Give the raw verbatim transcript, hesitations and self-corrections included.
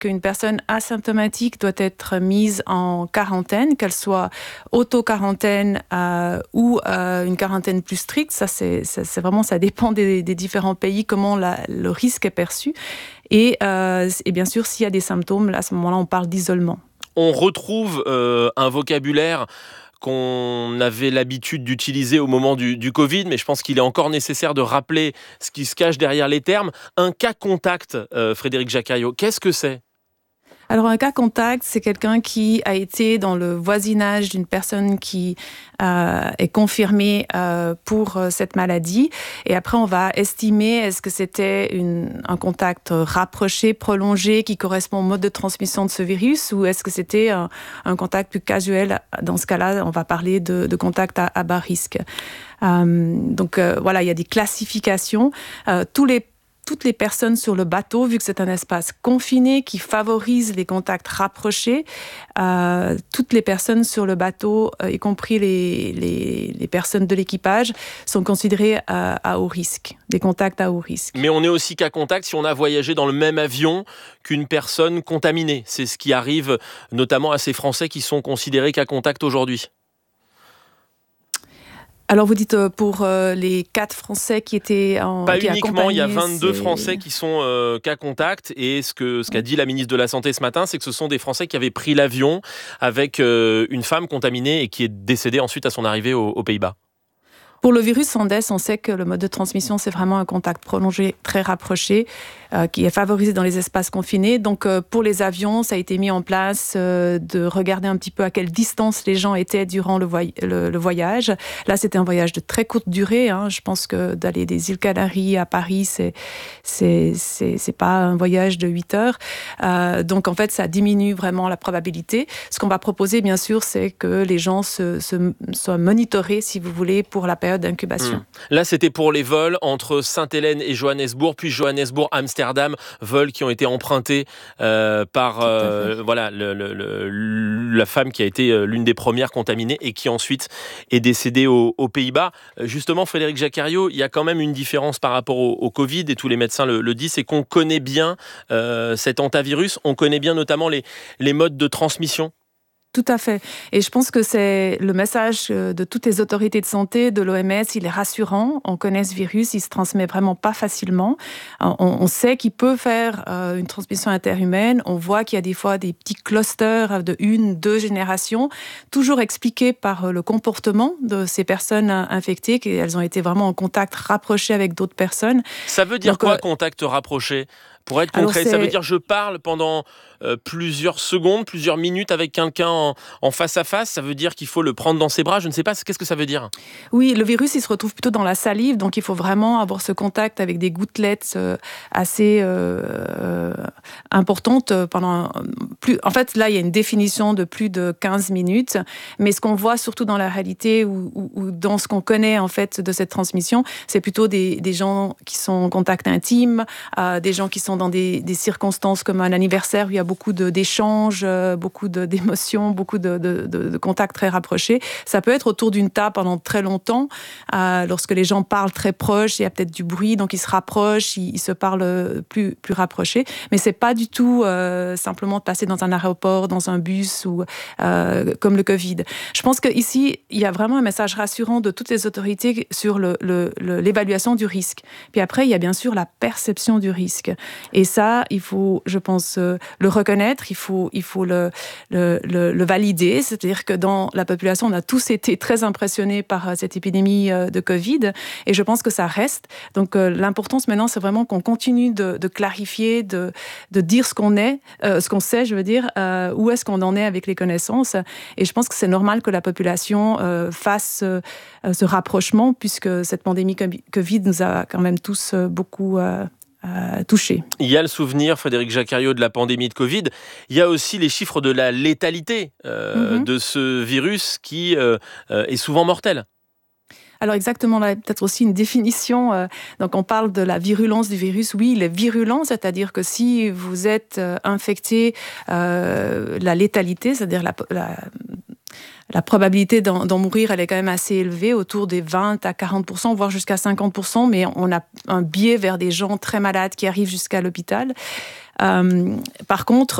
qu'une personne asymptomatique doit être mise en quarantaine, qu'elle soit auto-quarantaine euh, ou euh, une quarantaine plus stricte. Ça, c'est, c'est, c'est vraiment, ça dépend des, des différents pays, comment la, le risque est perçu. Et, euh, et bien sûr, s'il y a des symptômes, là, à ce moment-là, on parle d'isolement. On retrouve euh, un vocabulaire qu'on avait l'habitude d'utiliser au moment du, du Covid, mais je pense qu'il est encore nécessaire de rappeler ce qui se cache derrière les termes. Un cas contact, euh, Frédéric Jacquariot, qu'est-ce que c'est ? Alors, un cas contact, c'est quelqu'un qui a été dans le voisinage d'une personne qui euh, est confirmée euh, pour euh, cette maladie. Et après, on va estimer est-ce que c'était une, un contact rapproché, prolongé, qui correspond au mode de transmission de ce virus, ou est-ce que c'était un, un contact plus casuel. Dans ce cas-là, on va parler de, de contact à, à bas risque. Euh, donc, euh, voilà, il y a des classifications. Euh, tous les Toutes les personnes sur le bateau, vu que c'est un espace confiné qui favorise les contacts rapprochés, euh, toutes les personnes sur le bateau, euh, y compris les, les, les personnes de l'équipage, sont considérées à, à haut risque, des contacts à haut risque. Mais on est aussi cas contact si on a voyagé dans le même avion qu'une personne contaminée. C'est ce qui arrive notamment à ces Français qui sont considérés cas contact aujourd'hui. Alors vous dites pour euh, les quatre Français qui étaient en Pas qui uniquement, il y a vingt-deux c'est... Français qui sont euh, cas contact, et ce que ce qu'a dit la ministre de la Santé ce matin, c'est que ce sont des Français qui avaient pris l'avion avec euh, une femme contaminée et qui est décédée ensuite à son arrivée aux, aux Pays-Bas. Pour le virus Sandes, on sait que le mode de transmission, c'est vraiment un contact prolongé, très rapproché, euh, qui est favorisé dans les espaces confinés. Donc, euh, pour les avions, ça a été mis en place euh, de regarder un petit peu à quelle distance les gens étaient durant le, voy- le, le voyage. Là, c'était un voyage de très courte durée. Hein. Je pense que d'aller des îles Canaries à Paris, c'est, c'est, c'est, c'est pas un voyage de huit heures. Euh, donc, en fait, ça diminue vraiment la probabilité. Ce qu'on va proposer, bien sûr, c'est que les gens se, se, soient monitorés, si vous voulez, pour la période d'incubation. Mmh. Là, c'était pour les vols entre Sainte-Hélène et Johannesburg, puis Johannesburg-Amsterdam, vols qui ont été empruntés euh, par euh, voilà, le, le, le, la femme qui a été l'une des premières contaminées et qui ensuite est décédée aux, aux Pays-Bas. Justement, Frédéric Jacquariot, il y a quand même une différence par rapport au, au Covid, et tous les médecins le, le disent, c'est qu'on connaît bien euh, cet hantavirus, on connaît bien notamment les, les modes de transmission. Tout à fait. Et je pense que c'est le message de toutes les autorités de santé, de l'O M S, il est rassurant. On connaît ce virus, il se transmet vraiment pas facilement. On, on sait qu'il peut faire euh, une transmission interhumaine. On voit qu'il y a des fois des petits clusters de une, deux générations, toujours expliqués par le comportement de ces personnes infectées, qu'elles ont été vraiment en contact rapproché avec d'autres personnes. Ça veut dire Donc, quoi, euh, contact rapproché ? Pour être concret, ça veut dire je parle pendant euh, plusieurs secondes, plusieurs minutes avec quelqu'un en, en face à face. Ça veut dire qu'il faut le prendre dans ses bras. Je ne sais pas, qu'est-ce que ça veut dire ? Oui, le virus, il se retrouve plutôt dans la salive. Donc, il faut vraiment avoir ce contact avec des gouttelettes euh, assez euh, euh, importantes pendant plus... En fait, là, il y a une définition de plus de quinze minutes. Mais ce qu'on voit surtout dans la réalité ou, ou, ou dans ce qu'on connaît, en fait, de cette transmission, c'est plutôt des, des gens qui sont en contact intime, euh, des gens qui sont dans des, des circonstances comme un anniversaire où il y a beaucoup de, d'échanges, euh, beaucoup de, d'émotions, beaucoup de, de, de, de contacts très rapprochés. Ça peut être autour d'une table pendant très longtemps, euh, lorsque les gens parlent très proches, il y a peut-être du bruit, donc ils se rapprochent, ils, ils se parlent plus, plus rapprochés. Mais c'est pas du tout euh, simplement de passer dans un aéroport, dans un bus ou euh, comme le Covid. Je pense qu'ici, il y a vraiment un message rassurant de toutes les autorités sur le, le, le, l'évaluation du risque. Puis après, il y a bien sûr la perception du risque. Et ça, il faut, je pense, euh, le reconnaître, il faut, il faut le, le, le, le valider. C'est-à-dire que dans la population, on a tous été très impressionnés par euh, cette épidémie euh, de Covid. Et je pense que ça reste. Donc, euh, l'importance maintenant, c'est vraiment qu'on continue de, de clarifier, de, de dire ce qu'on est, euh, ce qu'on sait, je veux dire, euh, où est-ce qu'on en est avec les connaissances. Et je pense que c'est normal que la population euh, fasse euh, ce rapprochement, puisque cette pandémie Covid nous a quand même tous euh, beaucoup... Euh, Euh, touché. Il y a le souvenir, Frédéric Jacquariot, de la pandémie de Covid. Il y a aussi les chiffres de la létalité euh, mm-hmm. de ce virus qui euh, est souvent mortel. Alors exactement, là, peut-être aussi une définition. Euh, donc on parle de la virulence du virus. Oui, il est virulent, c'est-à-dire que si vous êtes euh, infecté, euh, la létalité, c'est-à-dire la... la La probabilité d'en, d'en mourir, elle est quand même assez élevée, autour des vingt à quarante pour cent, voire jusqu'à cinquante pour cent, mais on a un biais vers des gens très malades qui arrivent jusqu'à l'hôpital. Euh, par contre,